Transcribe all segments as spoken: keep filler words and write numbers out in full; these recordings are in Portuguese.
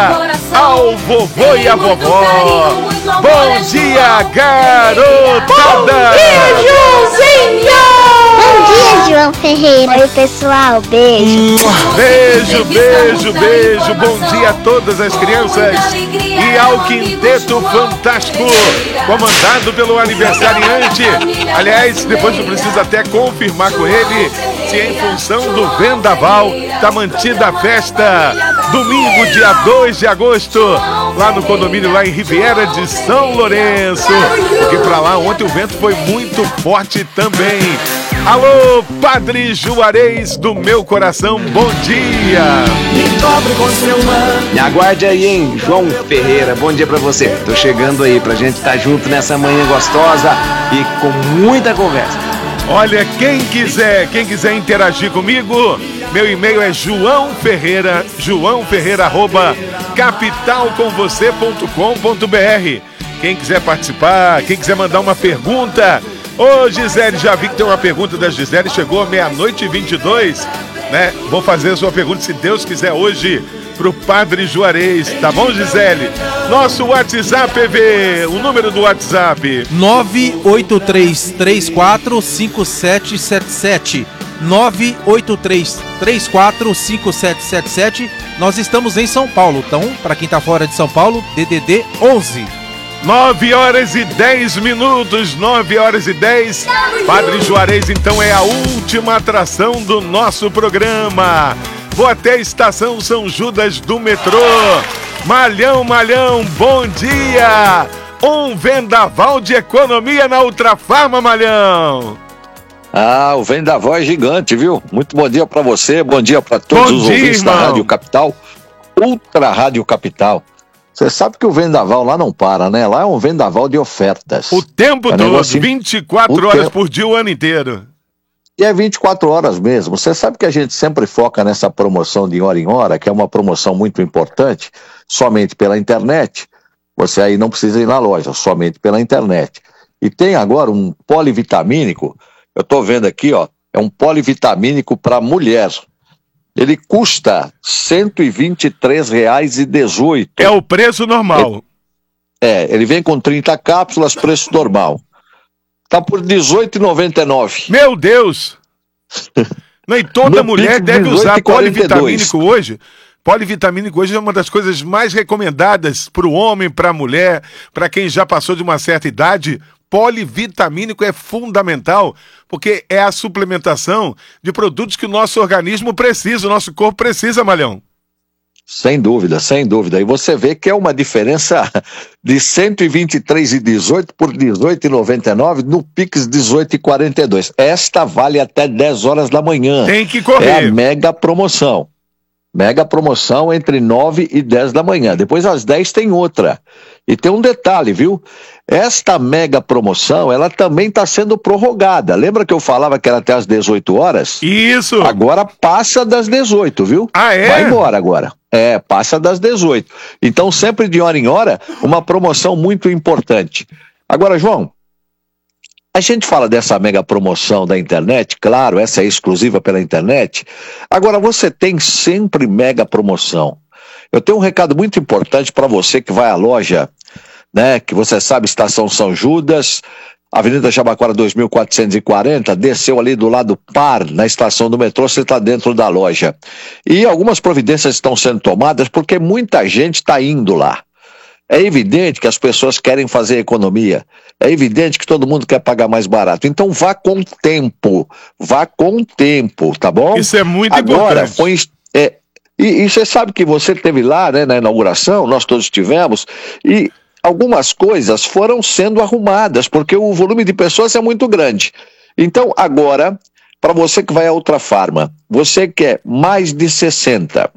ao vovô e a vovó. Bom dia, garotada! Bom dia, Joãozinho! Bom dia, João Ferreira. Oi, pessoal, beijo. Beijo, beijo, beijo. Bom dia a todas as crianças e ao Quinteto Fantástico, comandado pelo aniversariante. Aliás, depois eu preciso até confirmar com ele se em função do vendaval tá mantida a festa. Domingo, dia dois de agosto, lá no condomínio, lá em Riviera de São Lourenço. Porque pra lá ontem o vento foi muito forte também. Alô, Padre Juarez do meu coração, bom dia! Me aguarde aí, hein, João Ferreira, bom dia pra você. Tô chegando aí pra gente estar junto nessa manhã gostosa e com muita conversa. Olha, quem quiser, quem quiser interagir comigo, meu e-mail é joão ferreira, joão ferreira arroba capital com você ponto com ponto b r. Quem quiser participar, quem quiser mandar uma pergunta. Ô Gisele, já vi que tem uma pergunta da Gisele, chegou meia-noite e vinte e dois, né? Vou fazer a sua pergunta, se Deus quiser, hoje pro Padre Juarez, tá bom, Gisele? Nosso WhatsApp, E V, o número do WhatsApp: nove oito três três quatro cinco sete sete sete. nove oito três três quatro cinco sete sete sete. Nós estamos em São Paulo, então, para quem tá fora de São Paulo, D D D onze. nove horas e dez minutos, nove horas e dez. Padre Juarez, então, é a última atração do nosso programa. Vou até a estação São Judas do metrô. Malhão, Malhão, bom dia. Um vendaval de economia na Ultrafarma, Malhão. Ah, o vendaval é gigante, viu? Muito bom dia pra você, bom dia pra todos bom os dia, ouvintes irmão. da Rádio Capital, Ultra Rádio Capital. Você sabe que o vendaval lá não para, né? Lá é um vendaval de ofertas. O tempo é um todo, negocinho... vinte e quatro o horas tempo... por dia, o ano inteiro. E é vinte e quatro horas mesmo. Você sabe que a gente sempre foca nessa promoção de hora em hora, que é uma promoção muito importante, somente pela internet. Você aí não precisa ir na loja, somente pela internet. E tem agora um polivitamínico, eu tô vendo aqui, ó, é um polivitamínico para mulher. Ele custa cento e vinte e três reais e dezoito centavos. É o preço normal. É, ele vem com trinta cápsulas, preço normal. Tá por dezoito reais e noventa e nove centavos. Meu Deus! Não, e toda No mulher Pix, deve usar dezoito e quarenta e dois. polivitamínico hoje. Polivitamínico hoje é uma das coisas mais recomendadas para o homem, para a mulher, para quem já passou de uma certa idade. Polivitamínico é fundamental, porque é a suplementação de produtos que o nosso organismo precisa, o nosso corpo precisa, Malhão. Sem dúvida, sem dúvida. E você vê que é uma diferença de cento e vinte e três reais e dezoito centavos por dezoito reais e noventa e nove centavos no Pix dezoito reais e quarenta e dois centavos. Esta vale até dez horas da manhã. Tem que correr. É a mega promoção. Mega promoção entre nove e dez da manhã. Depois às dez tem outra. E tem um detalhe, viu? Esta mega promoção, ela também está sendo prorrogada. Lembra que eu falava que era até às dezoito horas? Isso. Agora passa das dezoito, viu? Ah, é? Vai embora agora. É, passa das dezoito. Então, sempre de hora em hora, uma promoção muito importante. Agora, João, a gente fala dessa mega promoção da internet, claro, essa é exclusiva pela internet. Agora, você tem sempre mega promoção. Eu tenho um recado muito importante para você que vai à loja, né? Que você sabe, Estação São Judas, Avenida Jabaquara dois mil quatrocentos e quarenta, desceu ali do lado par, na estação do metrô, você está dentro da loja. E algumas providências estão sendo tomadas porque muita gente está indo lá. É evidente que as pessoas querem fazer economia. É evidente que todo mundo quer pagar mais barato. Então vá com tempo. Vá com tempo, tá bom? Isso é muito Agora, importante. Foi, é, e, e você sabe que você esteve lá, né, na inauguração, nós todos estivemos, e algumas coisas foram sendo arrumadas, porque o volume de pessoas é muito grande. Então, agora, para você que vai a Ultrafarma, você quer mais de sessenta.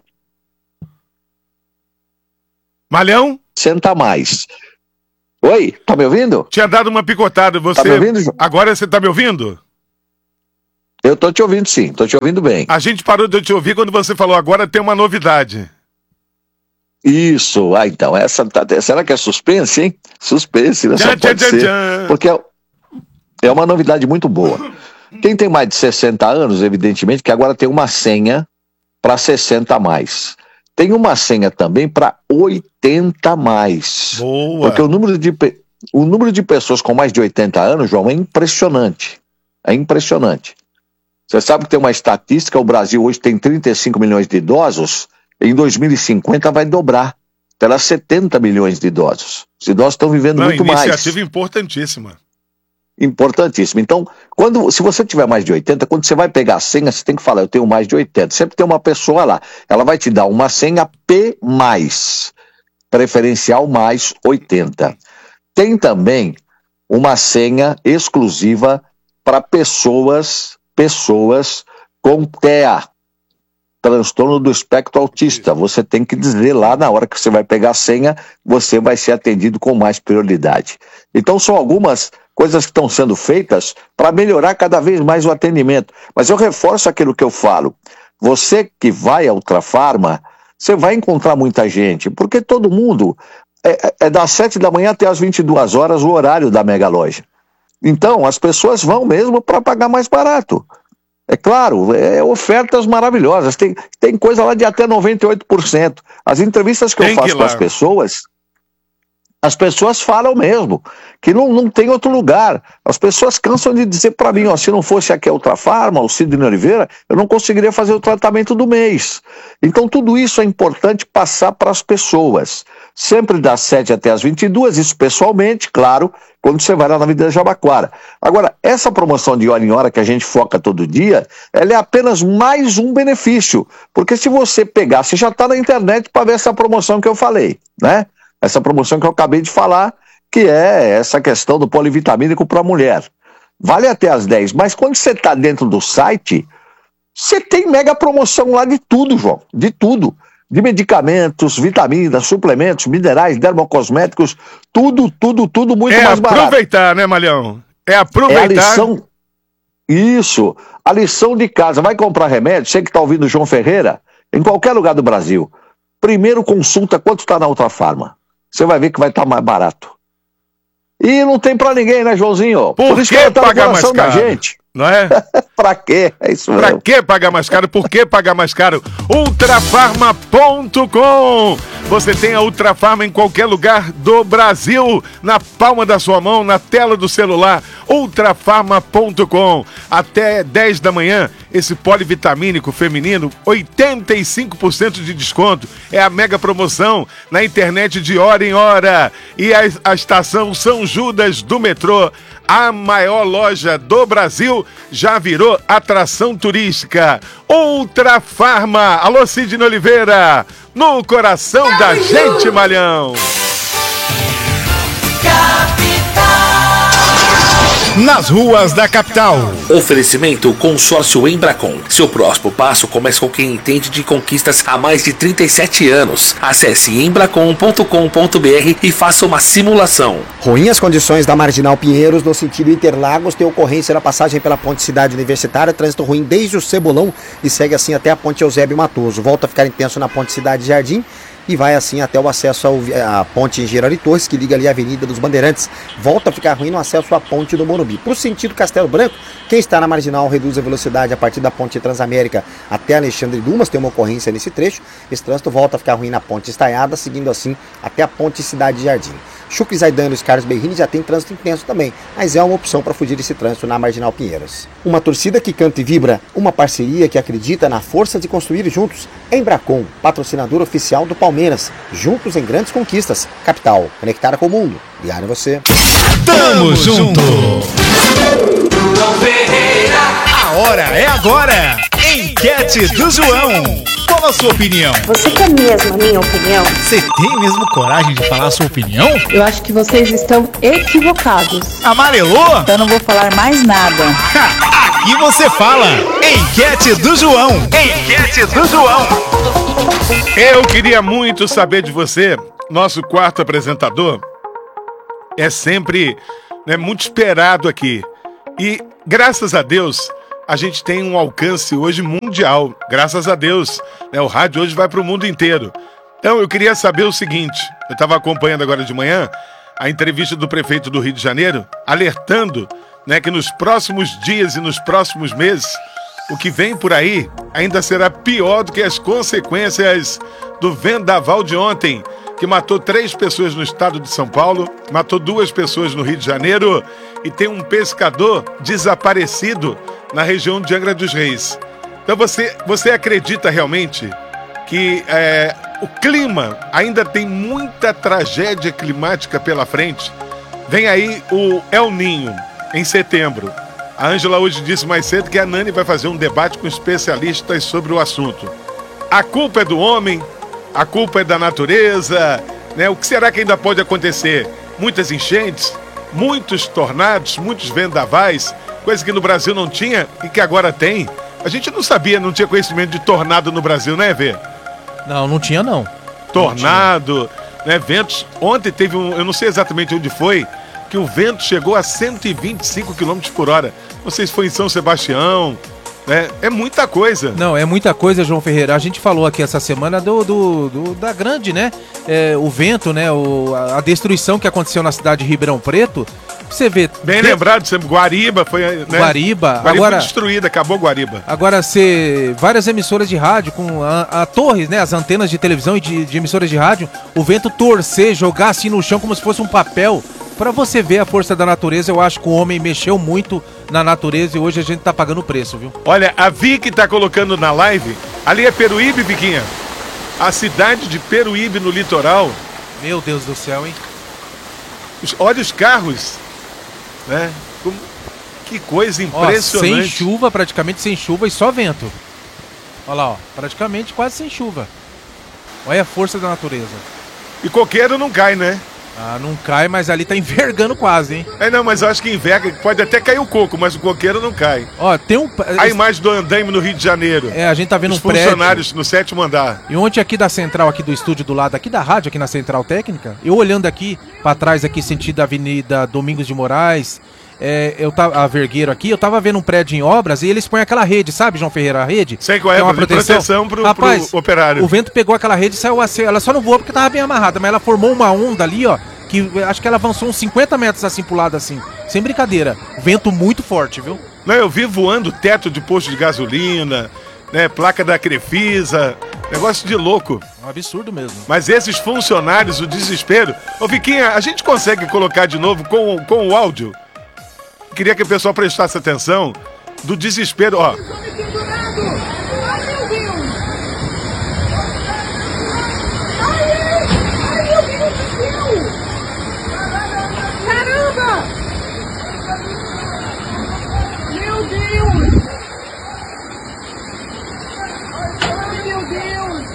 Malhão? sessenta a mais. Oi, tá me ouvindo? Tinha dado uma picotada. Você... Tá me ouvindo, João? Agora você tá me ouvindo? Eu tô te ouvindo sim, tô te ouvindo bem. A gente parou de te ouvir quando você falou, agora tem uma novidade. Isso, ah, então, essa tá, será que é suspense, hein? Suspense, né? Só Tchan, pode tchan, ser, tchan. porque é, é uma novidade muito boa. Quem tem mais de sessenta anos, evidentemente, que agora tem uma senha para sessenta a mais. tem uma senha também para oitenta mais. Boa. Porque o número, de, o número de pessoas com mais de oitenta anos, João, é impressionante. É impressionante. Você sabe que tem uma estatística, o Brasil hoje tem trinta e cinco milhões de idosos, em dois mil e cinquenta vai dobrar, terá setenta milhões de idosos. Os idosos estão vivendo Não, muito mais. Iniciativa importantíssima. Importantíssimo. Então, quando, se você tiver mais de oitenta, quando você vai pegar a senha, você tem que falar, eu tenho mais de oitenta. Sempre tem uma pessoa lá. Ela vai te dar uma senha P mais, preferencial mais oitenta. Tem também uma senha exclusiva para pessoas, pessoas com T E A, transtorno do espectro autista. Você tem que dizer lá, na hora que você vai pegar a senha, você vai ser atendido com mais prioridade. Então, são algumas coisas que estão sendo feitas para melhorar cada vez mais o atendimento. Mas eu reforço aquilo que eu falo. Você que vai à Ultrafarma, você vai encontrar muita gente, porque todo mundo é, é das sete da manhã até as vinte e duas horas o horário da Mega Loja. Então, as pessoas vão mesmo para pagar mais barato. É claro, é ofertas maravilhosas. Tem, tem coisa lá de até noventa e oito por cento. As entrevistas que Tem eu faço que ir com lá. as pessoas, as pessoas falam mesmo que não, não tem outro lugar. As pessoas cansam de dizer para mim, ó, se não fosse aqui a Ultrafarma, o Sidney Oliveira, eu não conseguiria fazer o tratamento do mês. Então tudo isso é importante passar para as pessoas. Sempre das sete até as vinte e duas, isso pessoalmente, claro, quando você vai lá na Avenida Jabaquara. Agora, essa promoção de hora em hora que a gente foca todo dia, ela é apenas mais um benefício. Porque se você pegar, você já está na internet para ver essa promoção que eu falei, né? Essa promoção que eu acabei de falar, que é essa questão do polivitamínico para a mulher. Vale até as dez, mas quando você está dentro do site, você tem mega promoção lá de tudo, João, de tudo. De medicamentos, vitaminas, suplementos, minerais, dermocosméticos, tudo, tudo, tudo muito É mais barato. aproveitar, né, Malhão? É É a aproveitar. lição, isso, a lição de casa. Vai comprar remédio, você que está ouvindo o João Ferreira, em qualquer lugar do Brasil, primeiro consulta quanto está na Ultrafarma. Você vai ver que vai estar mais barato. E não tem pra ninguém, né, Joãozinho? Por, isso que ela tá no pagar mais coração da caro? gente. Não é? Pra quê? É isso Pra mesmo. que pagar mais caro? Por que pagar mais caro? Ultrafarma ponto com. Você tem a Ultrafarma em qualquer lugar do Brasil, na palma da sua mão, na tela do celular. Ultrafarma ponto com. Até dez da manhã, esse polivitamínico feminino, oitenta e cinco por cento de desconto. É a mega promoção na internet de hora em hora. E a, a estação São Judas do metrô, a maior loja do Brasil, já virou atração turística. Ultrafarma. Alô, Sidney Oliveira. No coração da gente, Malhão. Nas ruas da capital. Oferecimento Consórcio Embracon. Seu próximo passo começa com quem entende de conquistas há mais de trinta e sete anos. Acesse embracon ponto com ponto br e faça uma simulação. Ruim as condições da Marginal Pinheiros no sentido Interlagos, tem ocorrência na passagem pela Ponte Cidade Universitária, trânsito ruim desde o Cebolão e segue assim até a Ponte Eusébio Matoso. Volta a ficar intenso na Ponte Cidade Jardim e vai assim até o acesso ao, à ponte Engenheiro Torres, que liga ali a Avenida dos Bandeirantes. Volta a ficar ruim no acesso à ponte do Morumbi. Para o sentido Castelo Branco, quem está na Marginal reduz a velocidade a partir da ponte Transamérica até Alexandre Dumas, tem uma ocorrência nesse trecho. Esse trânsito volta a ficar ruim na ponte Estaiada, seguindo assim até a ponte Cidade Jardim. Chucre Zaidan e Luiz Carlos Berrini já tem trânsito intenso também, mas é uma opção para fugir desse trânsito na Marginal Pinheiros. Uma torcida que canta e vibra, uma parceria que acredita na força de construir juntos. Embracon, patrocinador oficial do Palmeiras, juntos em grandes conquistas. Capital, conectada com o mundo. Ligado em você. Tamo junto. A hora é agora. Enquete do João. Qual a sua opinião? Você quer mesmo a minha opinião? Você tem mesmo coragem de falar a sua opinião? Eu acho que vocês estão equivocados. Amarelou? Então não vou falar mais nada. Aqui você fala. Enquete do João. Enquete do João. Eu queria muito saber de você. Nosso quarto apresentador é sempre, né, muito esperado aqui. E, graças a Deus, a gente tem um alcance hoje mundial. Graças a Deus, né, o rádio hoje vai para o mundo inteiro. Então, eu queria saber o seguinte. Eu estava acompanhando agora de manhã a entrevista do prefeito do Rio de Janeiro, alertando, né, que nos próximos dias e nos próximos meses o que vem por aí ainda será pior do que as consequências do vendaval de ontem, que matou três pessoas no estado de São Paulo, matou duas pessoas no Rio de Janeiro e tem um pescador desaparecido na região de Angra dos Reis. Então você, você acredita realmente que é, o clima ainda tem muita tragédia climática pela frente? Vem aí o El Ninho, em setembro. A Ângela hoje disse mais cedo que a Nani vai fazer um debate com especialistas sobre o assunto. A culpa é do homem? A culpa é da natureza? Né? O que será que ainda pode acontecer? Muitas enchentes, muitos tornados, muitos vendavais, coisa que no Brasil não tinha e que agora tem. A gente não sabia, não tinha conhecimento de tornado no Brasil, né, Vê? Não, não tinha não. Tornado, não tinha. Né, ventos. Ontem teve um, eu não sei exatamente onde foi, que o vento chegou a cento e vinte e cinco quilômetros por hora. Não sei se foi em São Sebastião, né? É muita coisa. Não, é muita coisa, João Ferreira. A gente falou aqui essa semana do, do, do da grande, né? É, o vento, né? O, a, a destruição que aconteceu na cidade de Ribeirão Preto. Você vê... Bem de... lembrado, sempre Guariba foi... Né? Guariba. Guariba agora, foi destruída, acabou Guariba. Agora, se várias emissoras de rádio, com a, a torre, né? As antenas de televisão e de, de emissoras de rádio, o vento torcer, jogar assim no chão como se fosse um papel. Pra você ver a força da natureza, eu acho que o homem mexeu muito na natureza e hoje a gente tá pagando o preço, viu? Olha, a Vicky tá colocando na live, ali é Peruíbe, Viquinha? A cidade de Peruíbe no litoral. Meu Deus do céu, hein? Os, olha os carros, né? Como, que coisa impressionante. Ó, sem chuva, praticamente sem chuva e só vento. Olha lá, ó, praticamente quase sem chuva. Olha a força da natureza. E coqueiro não cai, né? Ah, não cai, mas ali tá envergando quase, hein? É, não, mas eu acho que enverga, pode até cair o coco, mas o coqueiro não cai. Ó, tem um... A imagem do andaime no Rio de Janeiro. É, a gente tá vendo Os um prédio. funcionários no sétimo andar. E ontem aqui da central, aqui do estúdio do lado, aqui da rádio, aqui na Central Técnica, eu olhando aqui pra trás, aqui, sentido da Avenida Domingos de Moraes, é, eu tava, a Vergueiro aqui, eu tava vendo um prédio em obras e eles põem aquela rede, sabe, João Ferreira, a rede? Sei qual é, é uma proteção, proteção pro, Rapaz, pro operário. O vento pegou aquela rede e saiu assim, ela só não voou porque tava bem amarrada, mas ela formou uma onda ali, ó, que acho que ela avançou uns cinquenta metros assim pro lado assim, sem brincadeira, vento muito forte, viu? Não, eu vi voando teto de posto de gasolina, né, placa da Crefisa, negócio de louco. É um absurdo mesmo. Mas esses funcionários, o desespero... Ô, Viquinha, a gente consegue colocar de novo com, com o áudio? Queria que o pessoal prestasse atenção do desespero, ó. Caramba! Meu Deus! Ai, meu Deus!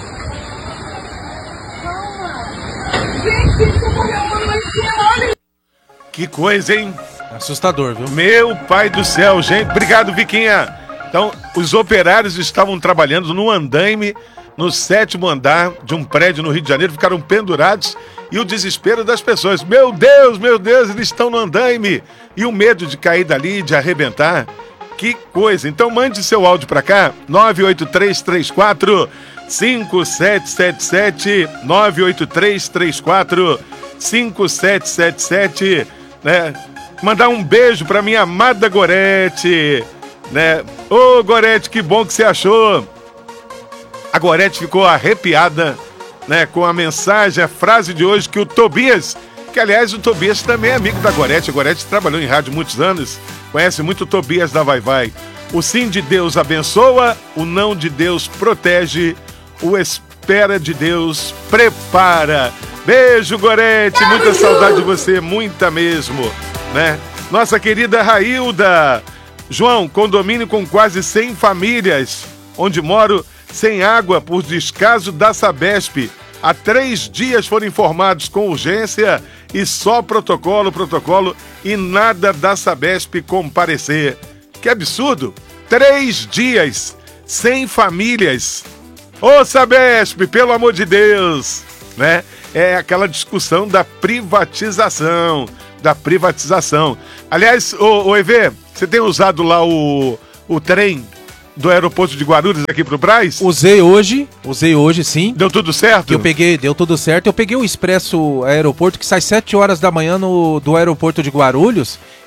Calma! Gente, eu tô morrendo lá em cima, olha! Que coisa, hein? Assustador, viu? Meu pai do céu, gente. Obrigado, Viquinha. Então, os operários estavam trabalhando no andaime, no sétimo andar de um prédio no Rio de Janeiro, ficaram pendurados e o desespero das pessoas. Meu Deus, meu Deus, eles estão no andaime. E o medo de cair dali, de arrebentar. Que coisa. Então, mande seu áudio para cá, nove oito três três quatro cinco sete sete sete, nove oito três três quatro cinco sete sete sete, né? Mandar um beijo pra minha amada Gorete, né? Ô, Gorete, que bom que você achou. A Gorete ficou arrepiada, né, com a mensagem, a frase de hoje que o Tobias, que aliás o Tobias também é amigo da Gorete, a Gorete trabalhou em rádio muitos anos, conhece muito o Tobias da Vai Vai. O sim de Deus abençoa, o não de Deus protege, o espera de Deus prepara. Beijo, Gorete, muita saudade de você, muita mesmo. Né? Nossa querida Railda, João, condomínio com quase cem famílias, onde moro sem água por descaso da Sabesp. Há três dias foram informados com urgência e só protocolo, protocolo e nada da Sabesp comparecer. Que absurdo! Três dias, cem famílias. Ô Sabesp, pelo amor de Deus, né? É aquela discussão da privatização. Da privatização. Aliás, ô, ô E V, você tem usado lá o, o trem do aeroporto de Guarulhos aqui pro Brás? Usei hoje, usei hoje sim. Deu tudo certo? Eu peguei, deu tudo certo. Eu peguei o Expresso Aeroporto que sai sete horas da manhã no, do aeroporto de Guarulhos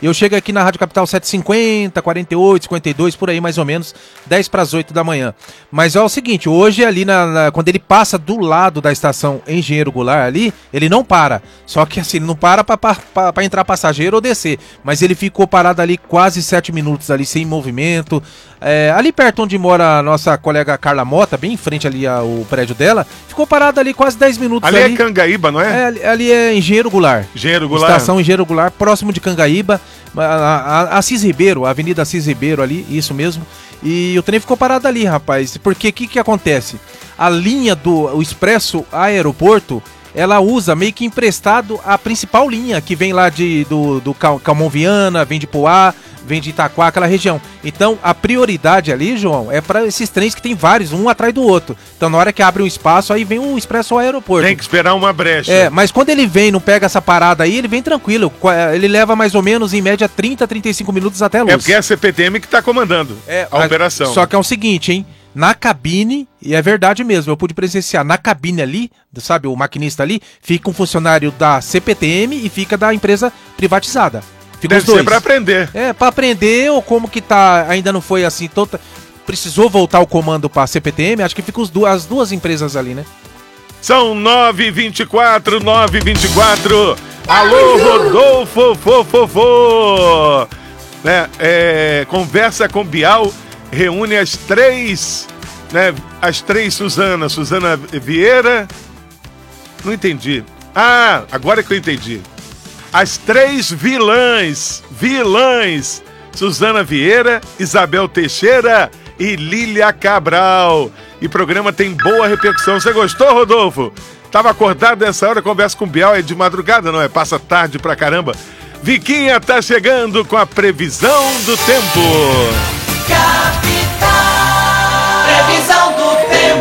Eu chego aqui na Rádio Capital sete e cinquenta, quarenta e oito, cinquenta e dois, por aí mais ou menos, dez para as oito da manhã. Mas é o seguinte, hoje ali, na, na, quando ele passa do lado da estação Engenheiro Goulart ali, ele não para. Só que assim, ele não para para entrar passageiro ou descer. Mas ele ficou parado ali quase sete minutos ali, sem movimento. É, ali perto onde mora a nossa colega Carla Mota, bem em frente ali ao prédio dela, ficou parado ali quase dez minutos. Ali, ali. é Cangaíba, não é? é ali, ali é Engenheiro Goulart. Engenheiro Goulart. Estação Engenheiro Goulart, próximo de Cangaíba, a, a, a Assis Ribeiro, a Avenida Assis Ribeiro ali, isso mesmo. E o trem ficou parado ali, rapaz. Porque o que, que acontece? A linha do o Expresso Aeroporto, ela usa meio que emprestado a principal linha, que vem lá de, do, do Calmon Viana, vem de Poá, vem de Itaquá, aquela região. Então, a prioridade ali, João, é para esses trens que tem vários, um atrás do outro. Então, na hora que abre um espaço, aí vem o Expresso Aeroporto. Tem que esperar uma brecha. É, mas quando ele vem, não pega essa parada aí, ele vem tranquilo. Ele leva mais ou menos, em média, trinta, trinta e cinco minutos até a luz. É porque é a C P T M que está comandando é, a, a operação. Só que é o seguinte, hein? Na cabine, e é verdade mesmo, eu pude presenciar, na cabine ali, sabe, o maquinista ali, fica um funcionário da C P T M e fica da empresa privatizada. Fica Deve os dois. ser pra aprender. É, pra aprender, ou como que tá, ainda não foi assim, tota, precisou voltar o comando pra C P T M, acho que ficam as duas empresas ali, né? São nove e vinte e quatro, nove e vinte e quatro. Alô, Rodolfo, fô, fô, fô. Né, é, conversa com Bial, reúne as três, né, as três Suzana, Suzana Vieira, não entendi. Ah, agora que eu entendi. As três vilãs, vilãs, Suzana Vieira, Isabel Teixeira e Lília Cabral. E o programa tem boa repercussão. Você gostou, Rodolfo? Tava acordado nessa hora, conversa com o Bial, é de madrugada, não é? Passa tarde pra caramba. Viquinha tá chegando com a previsão do tempo. Capital, previsão do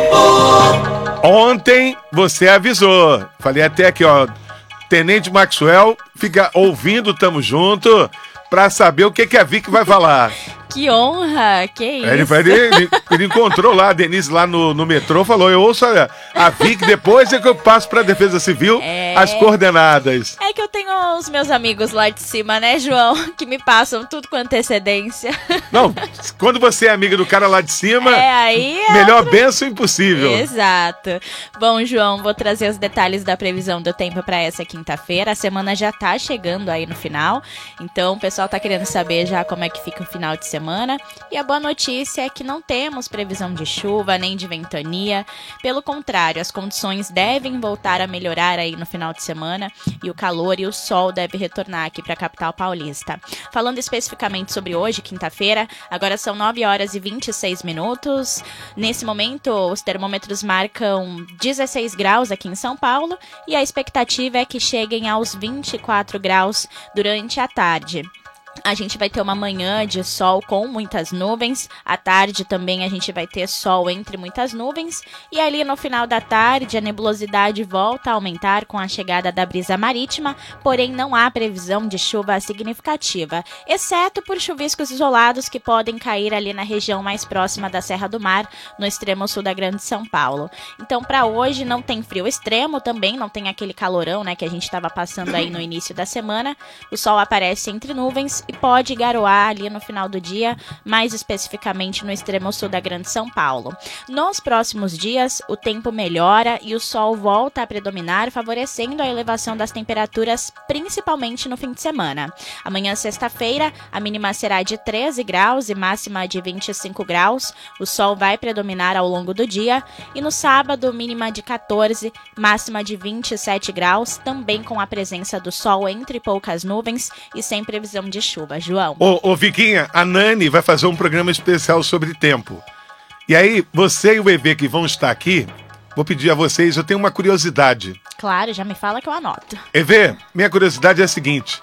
tempo. Ontem você avisou. Falei até aqui, ó. Tenente Maxwell fica ouvindo, tamo junto, pra saber o que, que a Vicky vai falar. Que honra, que isso. Ele, ele, ele encontrou lá a Denise lá no, no metrô, falou, eu ouço a, a Vicky, depois é que eu passo pra Defesa Civil é... as coordenadas. É que eu tenho os meus amigos lá de cima, né, João, que me passam tudo com antecedência. Não, quando você é amiga do cara lá de cima, é, aí é melhor outra... benção impossível. Exato. Bom, João, vou trazer os detalhes da previsão do tempo pra essa quinta-feira. A semana já tá chegando aí no final, então o pessoal tá querendo saber já como é que fica o final de semana. Semana. E a boa notícia é que não temos previsão de chuva nem de ventania. Pelo contrário, as condições devem voltar a melhorar aí no final de semana e o calor e o sol devem retornar aqui para a capital paulista. Falando especificamente sobre hoje, quinta-feira, agora são nove horas e vinte e seis minutos. Nesse momento, os termômetros marcam dezesseis graus aqui em São Paulo e a expectativa é que cheguem aos vinte e quatro graus durante a tarde. A gente vai ter uma manhã de sol com muitas nuvens, à tarde também a gente vai ter sol entre muitas nuvens, e ali no final da tarde a nebulosidade volta a aumentar com a chegada da brisa marítima, porém não há previsão de chuva significativa, exceto por chuviscos isolados que podem cair ali na região mais próxima da Serra do Mar, no extremo sul da Grande São Paulo. Então para hoje não tem frio extremo também, não tem aquele calorão, né, que a gente estava passando aí no início da semana, o sol aparece entre nuvens, e pode garoar ali no final do dia, mais especificamente no extremo sul da Grande São Paulo. Nos próximos dias, o tempo melhora e o sol volta a predominar, favorecendo a elevação das temperaturas, principalmente no fim de semana. Amanhã, sexta-feira, a mínima será de treze graus e máxima de vinte e cinco graus. O sol vai predominar ao longo do dia. E no sábado, mínima de quatorze, máxima de vinte e sete graus, também com a presença do sol entre poucas nuvens e sem previsão de chuva. João. Ô, ô, Viquinha, a Nani vai fazer um programa especial sobre tempo. E aí, você e o bebê que vão estar aqui, vou pedir a vocês, eu tenho uma curiosidade. Claro, já me fala que eu anoto. Evê, minha curiosidade é a seguinte.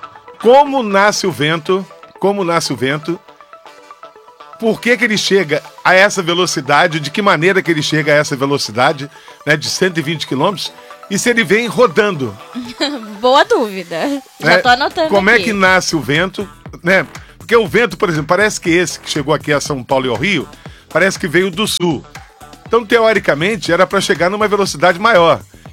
Como nasce o vento, como nasce o vento, por que que ele chega a essa velocidade, de que maneira que ele chega a essa velocidade, né, de cento e vinte quilômetros, e se ele vem rodando? Boa dúvida. Já tô anotando Como aqui. é que nasce o vento, né? Porque o vento, por exemplo, parece que esse que chegou aqui a São Paulo e ao Rio, parece que veio do sul. Então, teoricamente, era para chegar numa velocidade maior.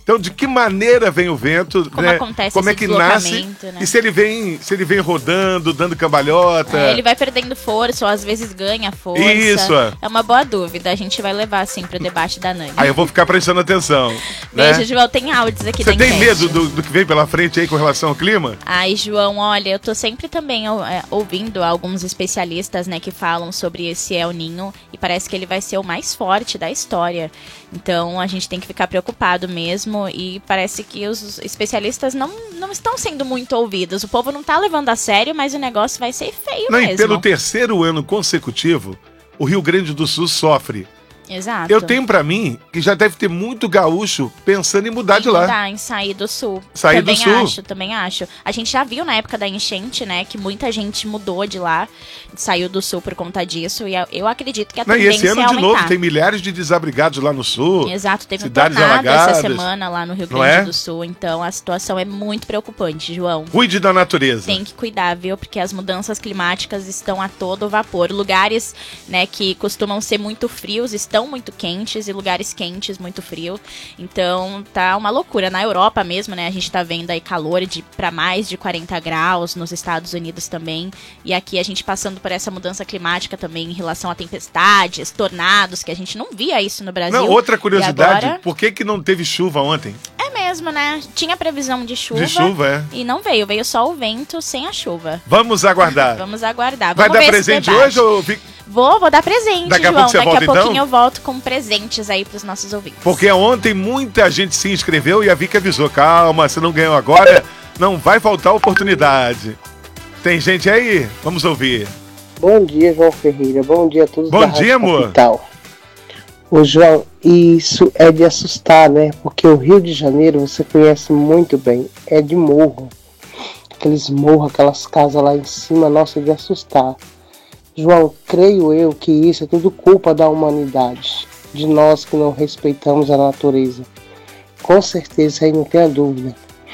Então, de que maneira vem o vento? Como né? acontece Como é esse que nasce? deslocamento, né? E se ele vem, se ele vem rodando, dando cambalhota? É, ele vai perdendo força, ou às vezes ganha força. Isso. É uma boa dúvida. A gente vai levar, assim, pro debate da Nani. Aí eu vou ficar prestando atenção. Beijo, né? João. Tem áudios aqui Você da tem enquete. medo do, do que vem pela frente aí com relação ao clima? Ai, João, olha, eu tô sempre também é, ouvindo alguns especialistas, né, que falam sobre esse El Ninho e parece que ele vai ser o mais forte da história. Então, a gente tem que ficar preocupado mesmo e parece que os especialistas não, não estão sendo muito ouvidos. O povo não tá levando a sério, mas o negócio vai ser feio Não, mesmo. e pelo terceiro ano consecutivo, o Rio Grande do Sul sofre. Exato. Eu tenho pra mim que já deve ter muito gaúcho pensando em mudar de lá. Mudar, em sair do sul. Sair também do sul. acho, também acho. A gente já viu na época da enchente, né, que muita gente mudou de lá, saiu do sul por conta disso, e eu acredito que a Não, e tendência esse ano é de aumentar. novo tem milhares de desabrigados lá no sul. Exato, teve um cidades tornado alagadas. essa semana lá no Rio Não Grande é? do Sul, então a situação é muito preocupante, João. Cuide da natureza. Tem que cuidar, viu? Porque as mudanças climáticas estão a todo vapor. Lugares, né, que costumam ser muito frios estão muito quentes e lugares quentes muito frio. Então tá uma loucura. Na Europa mesmo, né, a gente tá vendo aí calor de para mais de quarenta graus, nos Estados Unidos também. E aqui a gente passando por essa mudança climática também em relação a tempestades, tornados, que a gente não via isso no Brasil. Não, outra curiosidade, E agora... por que que não teve chuva ontem? É mesmo, né? Tinha previsão de chuva. De chuva, é. E não veio. Veio só o vento sem a chuva. Vamos aguardar. Vamos aguardar. Vai Vamos dar ver esse presente debate. hoje ou... fica- Vou, vou dar presente, Daqui a João. pouco você Daqui volta, a pouquinho então? eu volto com presentes aí pros nossos ouvintes. Porque ontem muita gente se inscreveu e a Vicky avisou, calma, se não ganhou agora, não vai faltar oportunidade. Tem gente aí? Vamos ouvir. Bom dia, João Ferreira. Bom dia a todos. Bom da dia, Rádio amor. Capital. Ô, João, isso é de assustar, né? Porque o Rio de Janeiro você conhece muito bem. É de morro. Aqueles morros, aquelas casas lá em cima, nossa, é de assustar. João, creio eu que isso é tudo culpa da humanidade. De nós que não respeitamos a natureza. Com certeza, aí não tenha dúvida.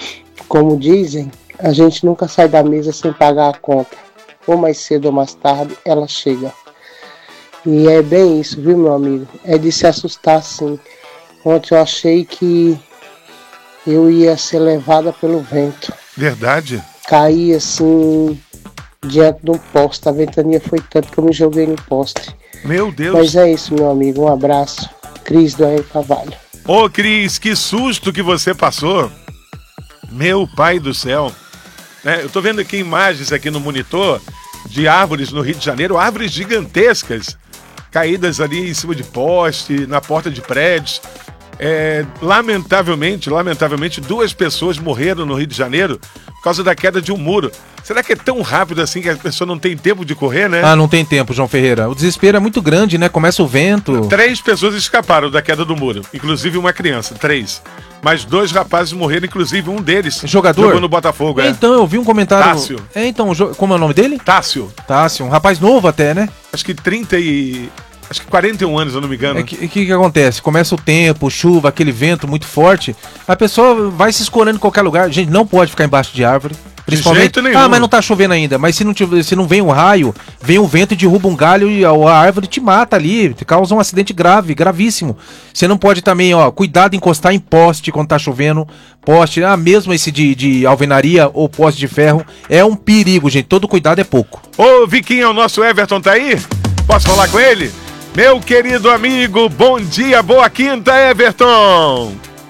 Como dizem, a gente nunca sai da mesa sem pagar a conta. Ou mais cedo ou mais tarde, ela chega. E é bem isso, viu, meu amigo? É de se assustar, sim. Ontem eu achei que eu ia ser levada pelo vento. Verdade? Caí assim, diante de um poste. A ventania foi tanto que eu me joguei no poste. Meu Deus. Mas é isso, meu amigo. Um abraço. Cris do Henrique Carvalho. Ô, Cris, que susto que você passou. Meu pai do céu. É, eu tô vendo aqui imagens aqui no monitor de árvores no Rio de Janeiro, árvores gigantescas, caídas ali em cima de poste, na porta de prédios. É, lamentavelmente, lamentavelmente, duas pessoas morreram no Rio de Janeiro por causa da queda de um muro. Será que é tão rápido assim que a pessoa não tem tempo de correr, né? Ah, não tem tempo, João Ferreira. O desespero é muito grande, né? Começa o vento. Três pessoas escaparam da queda do muro, inclusive uma criança, três. Mas dois rapazes morreram, inclusive um deles Jogador? jogou no Botafogo, é. Então, eu vi um comentário... Tássio. É, então, jo- como é o nome dele? Tássio. Tássio, um rapaz novo até, né? Acho que trinta e... Acho que quarenta e um anos, se eu não me engano. O que, que que acontece? Começa o tempo, chuva, aquele vento muito forte, a pessoa vai se escorando em qualquer lugar. Gente, não pode ficar embaixo de árvore. Principalmente, jeito nenhum. ah, mas não tá chovendo ainda. Mas se não, tiver, se não vem um raio, vem um vento e derruba um galho e a, a árvore te mata ali, te causa um acidente grave, gravíssimo. Você não pode também, ó, cuidado em encostar em poste quando tá chovendo. Poste, ah, mesmo esse de, de alvenaria ou poste de ferro, é um perigo, gente. Todo cuidado é pouco. Ô, Viquinho, o nosso Everton tá aí? Posso falar com ele? Meu querido amigo, bom dia, boa quinta, Everton!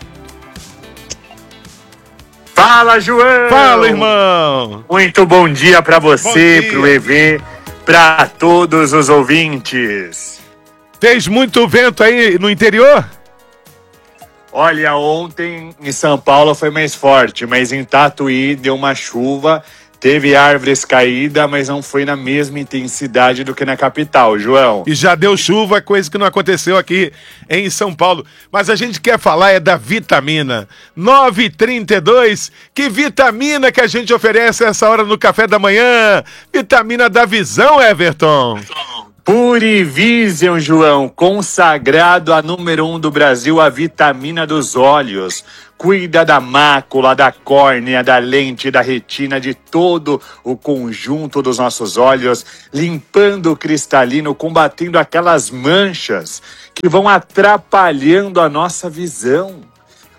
Fala, João! Fala, irmão! Muito bom dia pra você, Bom dia. pro E V, pra todos os ouvintes. Fez muito vento aí no interior? Olha, ontem em São Paulo foi mais forte, mas em Tatuí deu uma chuva, teve árvores caídas, mas não foi na mesma intensidade do que na capital, João. E já deu chuva, coisa que não aconteceu aqui em São Paulo. Mas a gente quer falar é da vitamina. nove e trinta e dois, que vitamina que a gente oferece essa hora no café da manhã? Vitamina da visão, Everton. Purivision, João, consagrado a número um do Brasil, a vitamina dos olhos. Cuida da mácula, da córnea, da lente, da retina, de todo o conjunto dos nossos olhos, limpando o cristalino, combatendo aquelas manchas que vão atrapalhando a nossa visão.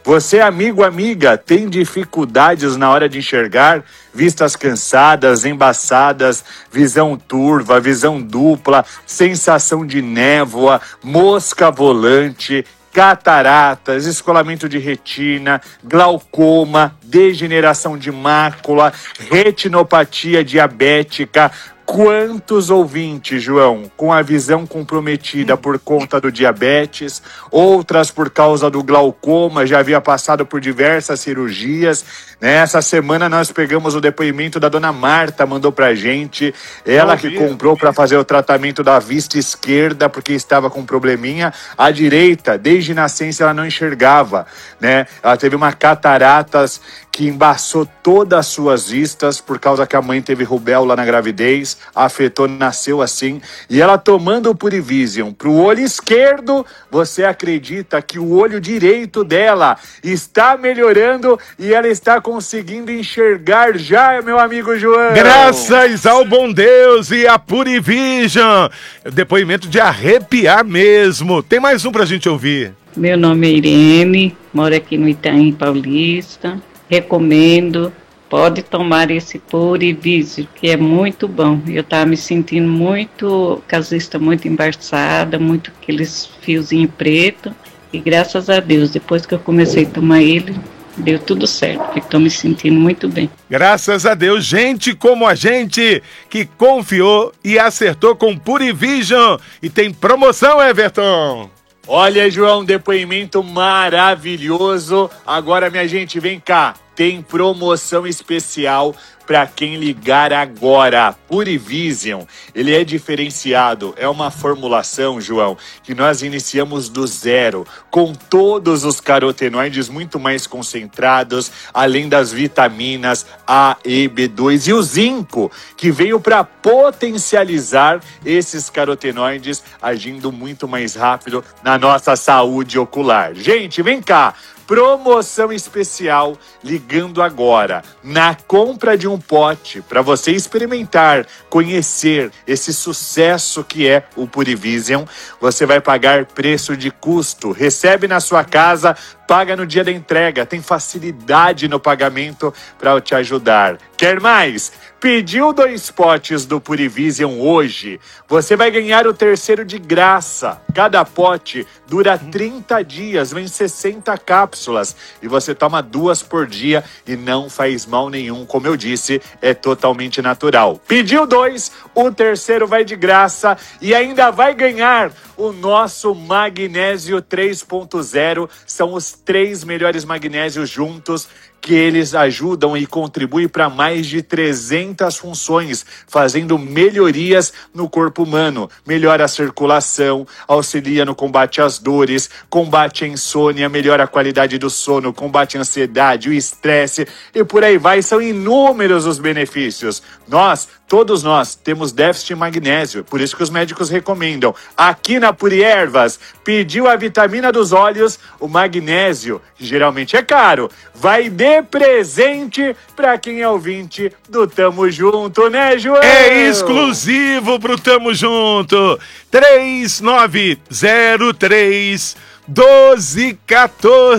Você, amigo, amiga, tem dificuldades na hora de enxergar? Vistas cansadas, embaçadas, visão turva, visão dupla, sensação de névoa, mosca volante, cataratas, descolamento de retina, glaucoma, degeneração de mácula, retinopatia diabética. Quantos ouvintes, João, com a visão comprometida por conta do diabetes, outras por causa do glaucoma, já havia passado por diversas cirurgias. Nessa semana nós pegamos o depoimento da dona Marta, mandou pra gente, ela que comprou para fazer o tratamento da vista esquerda porque estava com um probleminha, a direita, desde nascença ela não enxergava, né? Ela teve uma cataratas que embaçou todas as suas vistas por causa que a mãe teve rubéola na gravidez, afetou, nasceu assim, e ela tomando o Purivision pro olho esquerdo, você acredita que o olho direito dela está melhorando e ela está conseguindo enxergar já, meu amigo João? Graças ao bom Deus e a Purivision. Depoimento de arrepiar mesmo. Tem mais um pra gente ouvir. Meu nome é Irene, moro aqui no Itaim Paulista. Recomendo, pode tomar esse Purivision, que é muito bom. Eu estava me sentindo muito, casista muito embaçada, muito aqueles fiozinhos preto. E graças a Deus, depois que eu comecei a tomar ele, deu tudo certo. Estou me sentindo muito bem. Graças a Deus, gente como a gente que confiou e acertou com Purivision. E tem promoção, Everton. Olha, João, depoimento maravilhoso. Agora, minha gente, vem cá. Tem promoção especial para quem ligar agora. Purivision, ele é diferenciado, é uma formulação, João, que nós iniciamos do zero, com todos os carotenoides muito mais concentrados, além das vitaminas A, E, B dois e o zinco, que veio para potencializar esses carotenoides, agindo muito mais rápido na nossa saúde ocular. Gente, vem cá. Promoção especial ligando agora. Na compra de um pote, para você experimentar, conhecer esse sucesso que é o Purivision, você vai pagar preço de custo. Recebe na sua casa, paga no dia da entrega. Tem facilidade no pagamento para te ajudar. Quer mais? Pediu dois potes do Purivision hoje, você vai ganhar o terceiro de graça. Cada pote dura trinta dias, vem sessenta cápsulas e você toma duas por dia e não faz mal nenhum. Como eu disse, é totalmente natural. Pediu dois, o terceiro vai de graça e ainda vai ganhar o nosso magnésio três ponto zero. São os três melhores magnésios juntos, que eles ajudam e contribuem para mais de trezentas funções, fazendo melhorias no corpo humano. Melhora a circulação, auxilia no combate às dores, combate a insônia, melhora a qualidade do sono, combate a ansiedade, o estresse e por aí vai. São inúmeros os benefícios. Nós, todos nós, temos déficit de magnésio, por isso que os médicos recomendam. Aqui na Puriervas, pediu a vitamina dos olhos, o magnésio, que geralmente é caro, vai de presente para quem é ouvinte do Tamo Junto, né, João? É exclusivo pro Tamo Junto. três nove zero três, doze um quatro.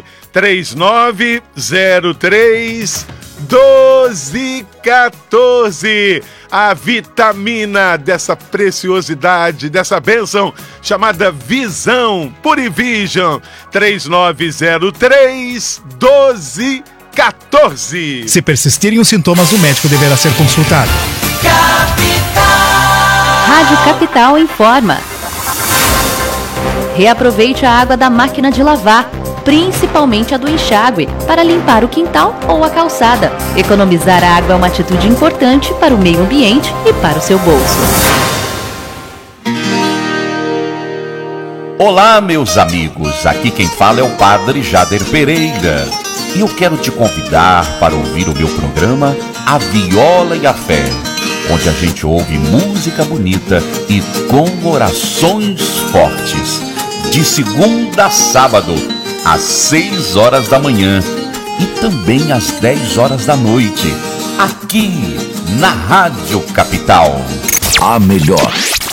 três nove zero três, doze um quatro. A vitamina dessa preciosidade, dessa bênção chamada visão. Purivision. três nove zero três, doze um quatro. Se persistirem os sintomas, o médico deverá ser consultado. Rádio Capital informa. Reaproveite a água da máquina de lavar, principalmente a do enxágue, para limpar o quintal ou a calçada. Economizar água é uma atitude importante para o meio ambiente e para o seu bolso. Olá, meus amigos, aqui quem fala é o Padre Jader Pereira. E eu quero te convidar para ouvir o meu programa A Viola e a Fé, onde a gente ouve música bonita e com orações fortes, de segunda a sábado, às seis horas da manhã e também às dez horas da noite, aqui na Rádio Capital. A melhor